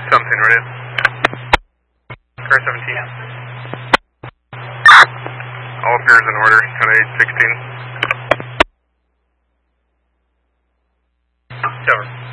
Something, right? Car 17. Yeah. All appears in order, 10-8-16. Cover.